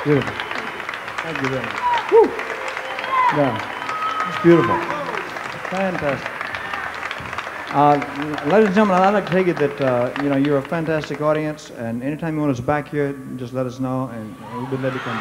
Beautiful. Thank you very much. Woo. Yeah, it's beautiful. Fantastic. Ladies and gentlemen, I'd like to take it that you're a fantastic audience, and anytime you want us back here, just let us know, and we'll be glad to come back.